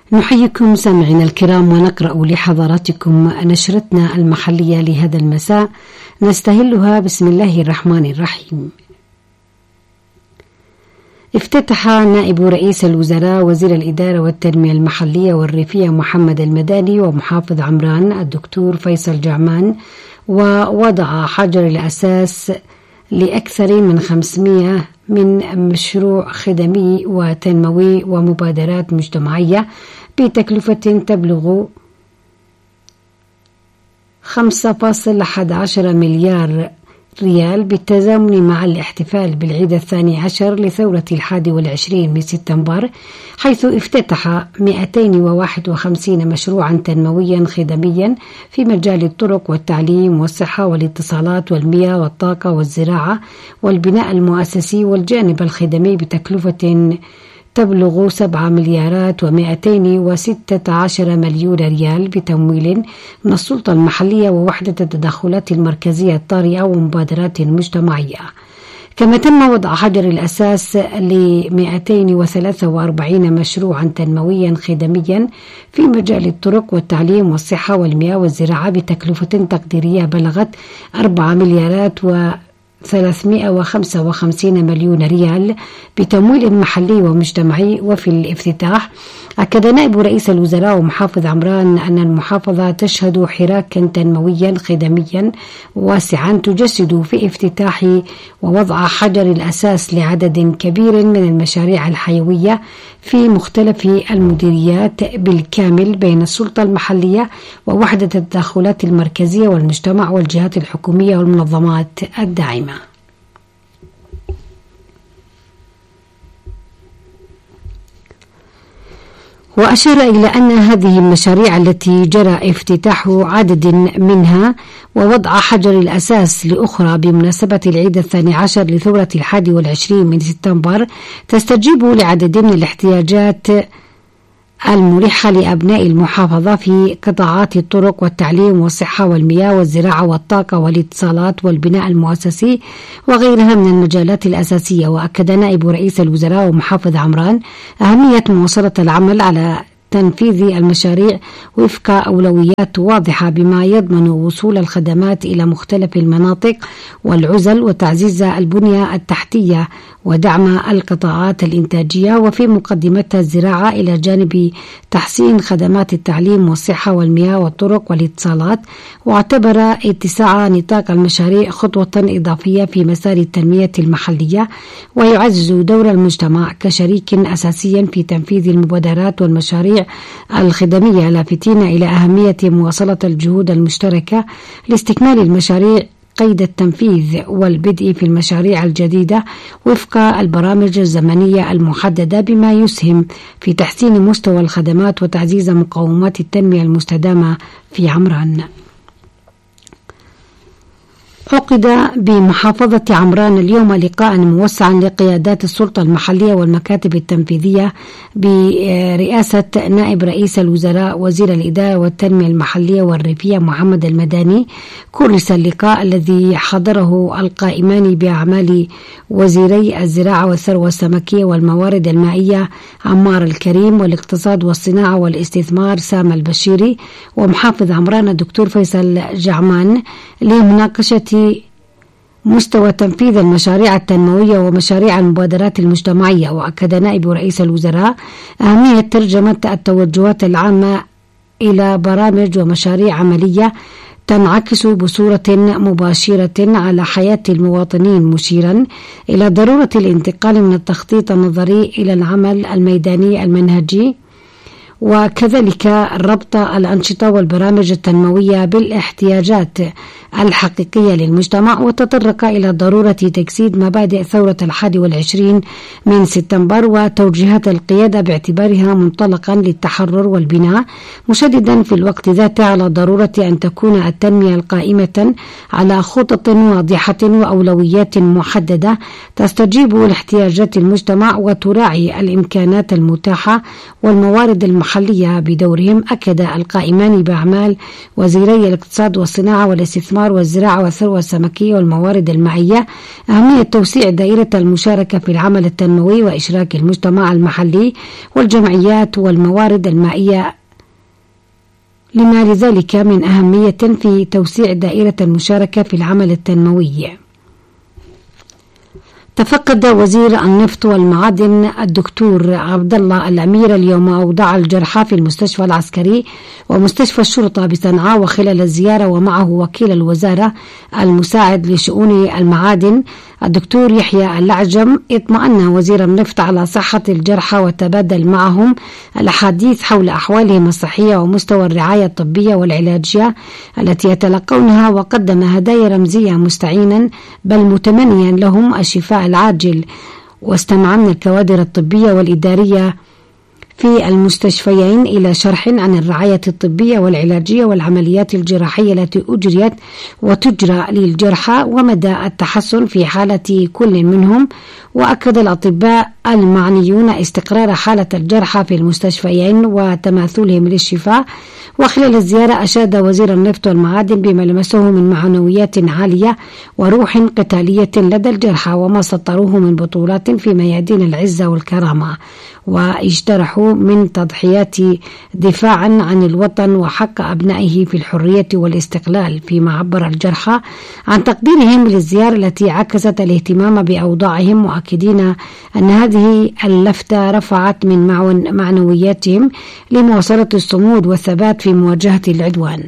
نحييكم سامعينا الكرام ونقرأ لحضراتكم نشرتنا المحلية لهذا المساء نستهلها بسم الله الرحمن الرحيم. افتتح نائب رئيس الوزراء وزير الإدارة والتنمية المحلية والريفية محمد المداني ومحافظ عمران الدكتور فيصل جعمان ووضع حجر الأساس لأكثر من 500 من مشروع خدمي وتنموي ومبادرات مجتمعية بتكلفة تبلغ 5.11 مليار ريال بالتزامن مع الاحتفال بالعيد 12 لثورة 21 من سبتمبر، حيث افتتح 251 مشروعا تنمويا خدميا في مجال الطرق والتعليم والصحة والاتصالات والمياه والطاقة والزراعة والبناء المؤسسي والجانب الخدمي بتكلفة تبلغ 7 مليارات و216 مليون ريال بتمويل من السلطة المحلية ووحدة التدخلات المركزية الطارئة ومبادرات مجتمعية. كما تم وضع حجر الأساس ل 243 مشروعا تنمويا خدميا في مجال الطرق والتعليم والصحة والمياه والزراعة بتكلفة تقديرية بلغت 4 مليارات و 355 مليون ريال بتمويل محلي ومجتمعي. وفي الافتتاح أكد نائب رئيس الوزراء ومحافظ عمران أن المحافظة تشهد حراكا تنمويا خدميا واسعا تجسد في افتتاح ووضع حجر الأساس لعدد كبير من المشاريع الحيوية في مختلف المديريات بالكامل بين السلطة المحلية ووحدة التدخلات المركزية والمجتمع والجهات الحكومية والمنظمات الداعمة. وأشار إلى أن هذه المشاريع التي جرى افتتاح عدد منها ووضع حجر الأساس لأخرى بمناسبة العيد 12 لثورة 21 من سبتمبر تستجيب لعدد من الاحتياجات الملحة لأبناء المحافظة في قطاعات الطرق والتعليم والصحة والمياه والزراعة والطاقة والاتصالات والبناء المؤسسي وغيرها من المجالات الأساسية. وأكد نائب رئيس الوزراء ومحافظ عمران أهمية مواصلة العمل على تنفيذ المشاريع وفق أولويات واضحة بما يضمن وصول الخدمات إلى مختلف المناطق والعزل وتعزيز البنية التحتية ودعم القطاعات الإنتاجية وفي مقدمتها الزراعة إلى جانب تحسين خدمات التعليم والصحة والمياه والطرق والاتصالات. واعتبر اتساع نطاق المشاريع خطوة إضافية في مسار التنمية المحلية ويعزز دور المجتمع كشريك أساسي في تنفيذ المبادرات والمشاريع الخدمية، لافتين إلى أهمية مواصلة الجهود المشتركة لاستكمال المشاريع قيد التنفيذ والبدء في المشاريع الجديدة وفق البرامج الزمنية المحددة بما يسهم في تحسين مستوى الخدمات وتعزيز مقومات التنمية المستدامة في عمران. عقد بمحافظة عمران اليوم لقاء موسعا لقيادات السلطة المحلية والمكاتب التنفيذية برئاسة نائب رئيس الوزراء وزير الإدارة والتنمية المحلية والريفية محمد المداني. كرس اللقاء الذي حضره القائمان بأعمال وزيري الزراعة والثروة السمكية والموارد المائية عمار الكريم والاقتصاد والصناعة والاستثمار سام البشيري ومحافظ عمران الدكتور فيصل جعمان لمناقشة مستوى تنفيذ المشاريع التنموية ومشاريع المبادرات المجتمعية. وأكد نائب رئيس الوزراء أهمية ترجمة التوجهات العامة إلى برامج ومشاريع عملية تنعكس بصورة مباشرة على حياة المواطنين، مشيرا إلى ضرورة الانتقال من التخطيط النظري إلى العمل الميداني المنهجي وكذلك ربط الأنشطة والبرامج التنموية بالاحتياجات الحقيقية للمجتمع. وتطرق إلى ضرورة تجسيد مبادئ ثورة 21 من سبتمبر وتوجيهات القيادة باعتبارها منطلقا للتحرر والبناء، مشددا في الوقت ذاته على ضرورة أن تكون التنمية القائمة على خطط واضحة وأولويات محددة تستجيب لاحتياجات المجتمع وتراعي الإمكانات المتاحة والموارد المحددة المحلية بدورهم. أكد القائمان بأعمال وزيري الاقتصاد والصناعة والاستثمار والزراعة والثروة السمكية والموارد المائية أهمية توسيع دائرة المشاركة في العمل التنموي وإشراك المجتمع المحلي والجمعيات والموارد المائية، لما لذلك من أهمية في توسيع دائرة المشاركة في العمل التنموي. تفقد وزير النفط والمعادن الدكتور عبد الله الأمير اليوم أوضاع الجرحى في المستشفى العسكري ومستشفى الشرطة بصنعاء، وخلال الزيارة ومعه وكيل الوزارة المساعد لشؤون المعادن الدكتور يحيى الأعجم، اطمأن وزير النفط على صحة الجرحى وتبادل معهم الأحاديث حول أحوالهم الصحية ومستوى الرعاية الطبية والعلاجية التي يتلقونها، وقدم هدايا رمزية مستعينا بل متمنيا لهم الشفاء العاجل. واستمع من الكوادر الطبية والإدارية في المستشفيين إلى شرح عن الرعاية الطبية والعلاجية والعمليات الجراحية التي أجريت وتجرى للجرحى ومدى التحسن في حالة كل منهم. وأكد الأطباء المعنيون استقرار حالة الجرحى في المستشفيين وتماثلهم للشفاء. وخلال الزيارة أشاد وزير النفط والمعادن بما لمسه من معنويات عالية وروح قتالية لدى الجرحى وما سطروه من بطولات في ميادين العزة والكرامة، واجترحوا من تضحيات دفاعا عن الوطن وحق أبنائه في الحرية والاستقلال، فيما عبر الجرحى عن تقديرهم للزيارة التي عكست الاهتمام بأوضاعهم، مؤكدين أن هذه اللفتة رفعت من معنوياتهم لمواصلة الصمود والثبات في مواجهة العدوان.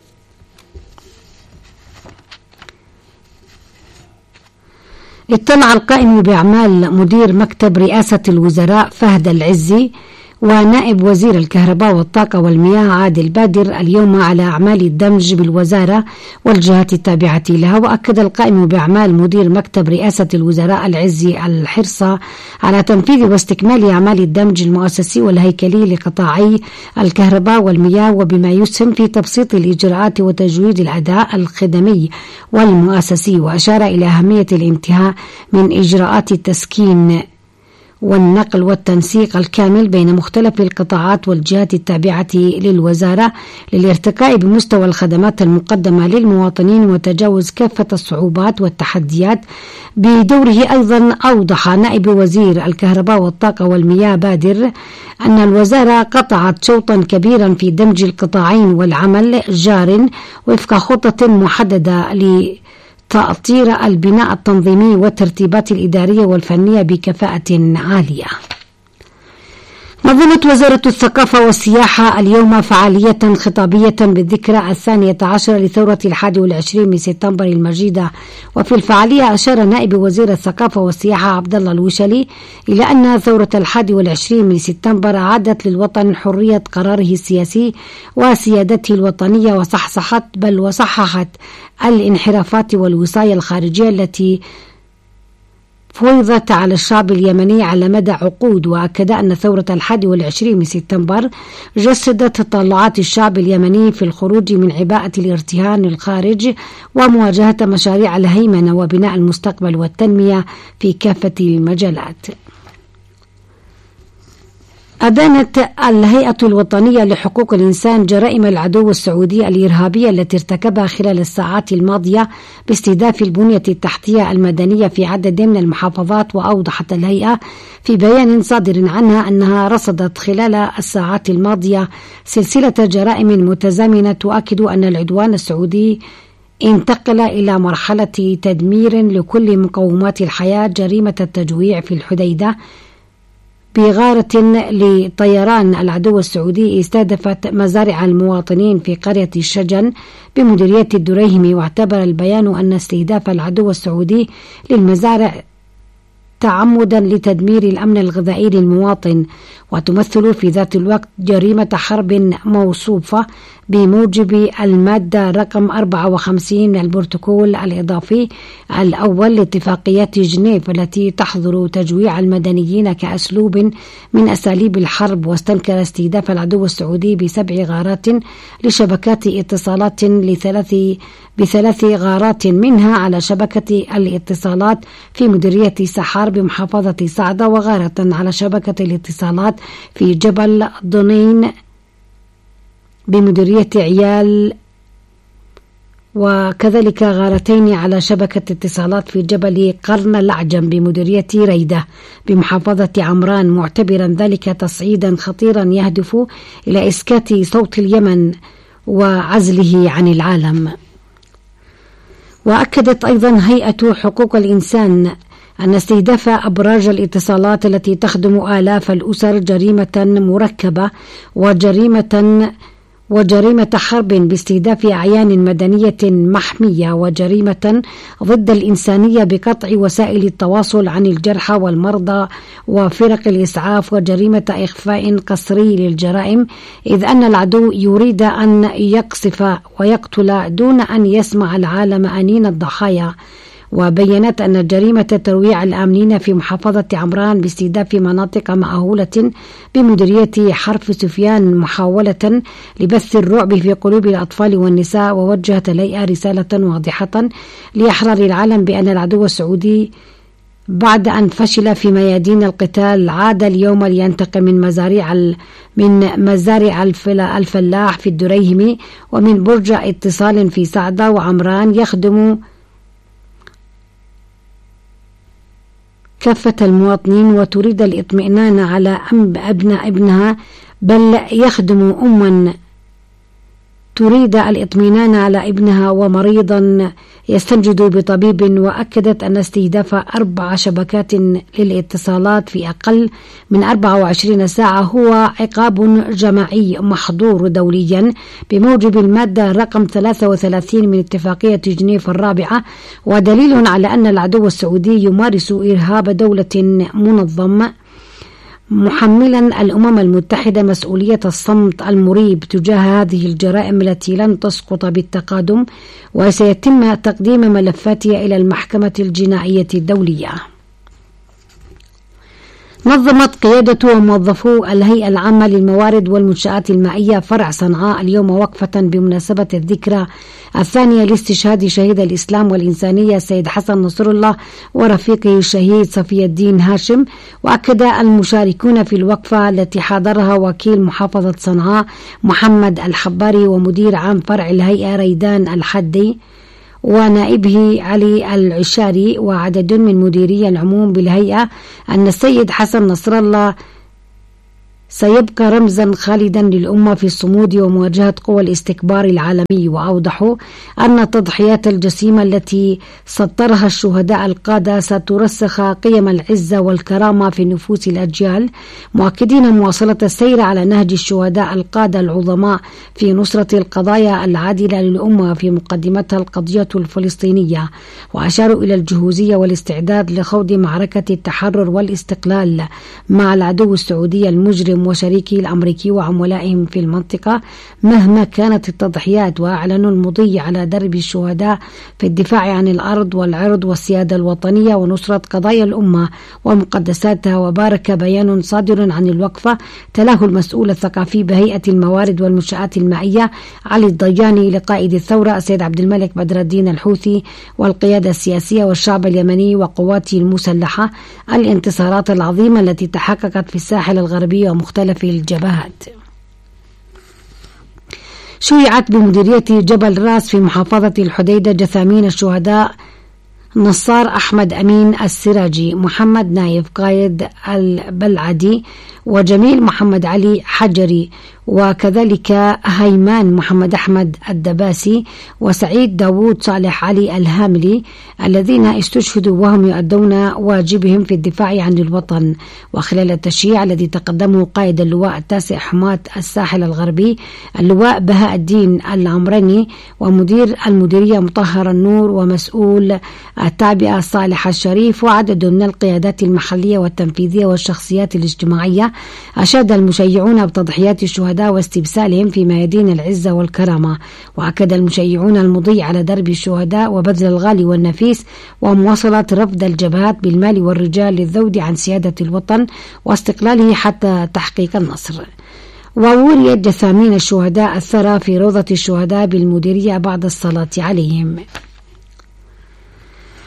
اطلع القائم بأعمال مدير مكتب رئاسة الوزراء فهد العزي ونائب وزير الكهرباء والطاقة والمياه عادل بادر اليوم على أعمال الدمج بالوزارة والجهات التابعة لها. وأكد القائم بأعمال مدير مكتب رئاسة الوزراء العزي الحرص على تنفيذ واستكمال أعمال الدمج المؤسسي والهيكلي لقطاعي الكهرباء والمياه، وبما يسهم في تبسيط الإجراءات وتجويد الأداء الخدمي والمؤسسي. وأشار إلى أهمية الانتهاء من إجراءات التسكين والنقل والتنسيق الكامل بين مختلف القطاعات والجهات التابعة للوزارة للارتقاء بمستوى الخدمات المقدمة للمواطنين وتجاوز كافة الصعوبات والتحديات. بدوره أيضا أوضح نائب وزير الكهرباء والطاقة والمياه بادر أن الوزارة قطعت شوطا كبيرا في دمج القطاعين والعمل جار وفق خطة محددة تأطير البناء التنظيمي والترتيبات الإدارية والفنية بكفاءة عالية. نظمت وزارة الثقافة والسياحة اليوم فعالية خطابية بالذكرى 12 لثورة 21 من سبتمبر المجيدة. وفي الفعالية أشار نائب وزير الثقافة والسياحة عبد الله الوشلي إلى أن ثورة 21 من سبتمبر أعادت للوطن حرية قراره السياسي وسيادته الوطنية، وصححت الانحرافات والوصايا الخارجية التي فرضت على الشعب اليمني على مدى عقود. وأكد أن ثورة 21 من سبتمبر جسدت تطلعات الشعب اليمني في الخروج من عباءة الارتهان الخارج ومواجهة مشاريع الهيمنة وبناء المستقبل والتنمية في كافة المجالات. أدانت الهيئة الوطنية لحقوق الإنسان جرائم العدو السعودي الإرهابية التي ارتكبها خلال الساعات الماضية باستهداف البنية التحتية المدنية في عدد من المحافظات. وأوضحت الهيئة في بيان صادر عنها أنها رصدت خلال الساعات الماضية سلسلة جرائم متزامنة تؤكد أن العدوان السعودي انتقل إلى مرحلة تدمير لكل مقومات الحياة. جريمة التجويع في الحديدة بغارة لطيران العدو السعودي استهدفت مزارع المواطنين في قرية الشجن بمديرية الدريهم. واعتبر البيان أن استهداف العدو السعودي للمزارع تعمدا لتدمير الأمن الغذائي للمواطن، وتمثل في ذات الوقت جريمة حرب موصوفة بموجب المادة رقم 54 من البروتوكول الإضافي الأول لاتفاقيات جنيف التي تحظر تجويع المدنيين كأسلوب من أساليب الحرب. واستنكر استهداف العدو السعودي ب7 غارات لشبكات اتصالات بثلاث غارات منها على شبكة الاتصالات في مديرية سحار بمحافظة صعدة، وغارة على شبكة الاتصالات في جبل ضنين بمديرية عيال، وكذلك غارتين على شبكة اتصالات في جبل قرن الأعجم بمديرية ريدة بمحافظة عمران، معتبرا ذلك تصعيدا خطيرا يهدف إلى إسكات صوت اليمن وعزله عن العالم. وأكدت أيضا هيئة حقوق الإنسان أن استهداف أبراج الاتصالات التي تخدم آلاف الأسر جريمة مركبة وجريمة حرب باستهداف أعيان مدنية محمية، وجريمة ضد الإنسانية بقطع وسائل التواصل عن الجرحى والمرضى وفرق الإسعاف، وجريمة إخفاء قسري للجرائم، إذ أن العدو يريد أن يقصف ويقتل دون أن يسمع العالم أنين الضحايا. وبينت أن جريمة ترويع الآمنين في محافظة عمران باستهداف مناطق مأهولة بمديرية حرف سفيان محاولة لبث الرعب في قلوب الأطفال والنساء، ووجهت الهيئة رسالة واضحة لإحرار العالم بأن العدو السعودي بعد أن فشل في ميادين القتال عاد اليوم لينتقم من مزارع الفلاح في الدريهم ومن برج اتصال في سعدة وعمران يخدم كافة المواطنين، وتريد الاطمئنان على ابنها، بل يخدم أما تريد الاطمئنان على ابنها ومريضا يستنجد بطبيب. وأكدت أن استهداف 4 شبكات للاتصالات في أقل من 24 ساعة هو عقاب جماعي محظور دوليا بموجب المادة رقم 33 من اتفاقية جنيف الرابعة، ودليل على أن العدو السعودي يمارس إرهاب دولة منظم، محملا الأمم المتحدة مسؤولية الصمت المريب تجاه هذه الجرائم التي لن تسقط بالتقادم، وسيتم تقديم ملفاتها إلى المحكمة الجنائية الدولية. نظمت قيادة وموظفو الهيئة العامة للموارد والمنشآت المائية فرع صنعاء اليوم وقفة بمناسبة الذكرى الثانية لاستشهاد شهيد الإسلام والإنسانية السيد حسن نصر الله ورفيقه الشهيد صفي الدين هاشم. وأكد المشاركون في الوقفة التي حضرها وكيل محافظة صنعاء محمد الحباري ومدير عام فرع الهيئة ريدان الحدي ونائبه علي العشاري وعدد من مديري العموم بالهيئة أن السيد حسن نصر الله سيبقى رمزا خالدا للأمة في الصمود ومواجهة قوى الاستكبار العالمي. وأوضحوا أن التضحيات الجسيمة التي سطرها الشهداء القادة سترسخ قيم العزة والكرامة في نفوس الأجيال، مؤكدين مواصلة السير على نهج الشهداء القادة العظماء في نصرة القضايا العادلة للأمة في مقدمتها القضية الفلسطينية. وأشاروا إلى الجهوزية والاستعداد لخوض معركة التحرر والاستقلال مع العدو السعودي المجرم وشريكه الأمريكي وعملائهم في المنطقة مهما كانت التضحيات، وأعلنوا المضي على درب الشهداء في الدفاع عن الأرض والعرض والسيادة الوطنية ونصرة قضايا الأمة ومقدساتها. وبارك بيان صادر عن الوقفة تلاه المسؤول الثقافي بهيئة الموارد والمنشآت المائية علي الضياني لقائد الثورة السيد عبد الملك بدر الدين الحوثي والقيادة السياسية والشعب اليمني وقواته المسلحة الانتصارات العظيمة التي تحققت في الساحل الغربي ومختلف الجبهات. شيعت بمديرية جبل راس في محافظة الحديدة جثامين الشهداء نصار أحمد أمين السراجي، محمد نايف قايد البلعدي، وجميل محمد علي حجري، وكذلك هيمان محمد أحمد الدباسي، وسعيد داوود صالح علي الهاملي، الذين استشهدوا وهم يؤدون واجبهم في الدفاع عن الوطن. وخلال التشييع الذي تقدمه قائد اللواء التاسع حماة الساحل الغربي اللواء بهاء الدين العمراني ومدير المديرية مطهر النور ومسؤول التعبئة صالح الشريف وعدد من القيادات المحلية والتنفيذية والشخصيات الاجتماعية، أشاد المشيعون بتضحيات الشهداء واستبسالهم في ميادين العزة والكرامة. وأكد المشيعون المضي على درب الشهداء وبذل الغالي والنفيس ومواصلة رفض الجبهات بالمال والرجال للذود عن سيادة الوطن واستقلاله حتى تحقيق النصر. ووريت جثامين الشهداء الثرى في روضة الشهداء بالمديرية بعد الصلاة عليهم.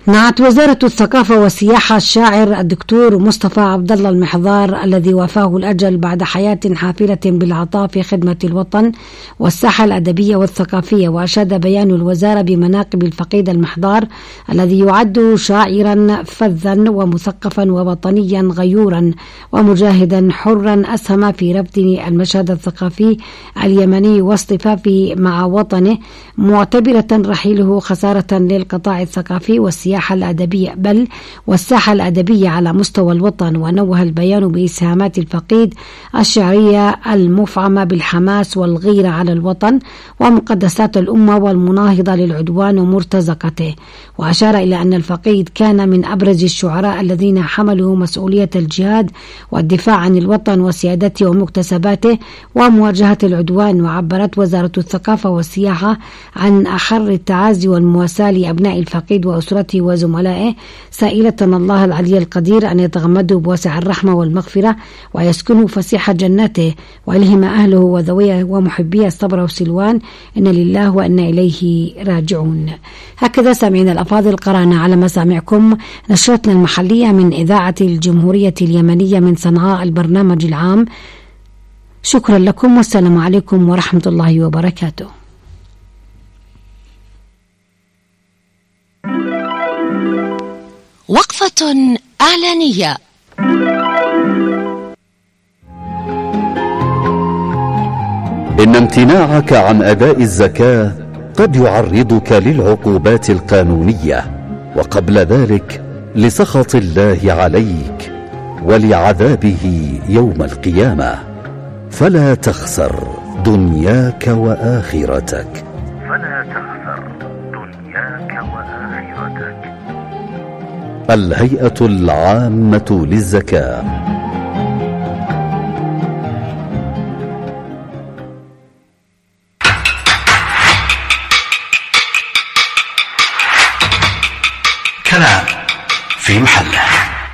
نعت وزارة الثقافة والسياحة الشاعر الدكتور مصطفى عبد الله المحضار الذي وافاه الأجل بعد حياة حافلة بالعطاء في خدمة الوطن والساحة الأدبية والثقافية. وأشاد بيان الوزارة بمناقب الفقيد المحضار الذي يعد شاعرا فذا ومثقفا ووطنيا غيورا ومجاهدا حرا أسهم في ربط المشهد الثقافي اليمني واصطفافه مع وطنه، معتبرة رحيله خسارة للقطاع الثقافي والسياحة الأدبية بل والساحة الأدبية على مستوى الوطن. ونوه البيان بإسهامات الفقيد الشعرية المفعمة بالحماس والغيرة على الوطن ومقدسات الأمة والمناهضة للعدوان ومرتزقته. وأشار إلى أن الفقيد كان من أبرز الشعراء الذين حملوا مسؤولية الجهاد والدفاع عن الوطن وسيادته ومكتسباته ومواجهة العدوان. وعبرت وزارة الثقافة والسياحة عن أحر التعازي والمواساة لأبناء الفقيد وأسرته وزملائه، سائلة الله العلي القدير أن يتغمده بواسع الرحمة والمغفرة ويسكنه فسيح جناته ويلهم أهله وذويه ومحبيه الصبر والسلوان، إن لله وإنا إليه راجعون. هكذا سامعين الأفاضل قرأنا على مسامعكم نشرتنا المحلية من إذاعة الجمهورية اليمنية من صنعاء البرنامج العام. شكرا لكم والسلام عليكم ورحمة الله وبركاته. وقفة إعلانية. إن امتناعك عن أداء الزكاة قد يعرضك للعقوبات القانونية، وقبل ذلك لسخط الله عليك ولعذابه يوم القيامة، فلا تخسر دنياك وآخرتك. الهيئة العامة للزكاة. كلام في محله.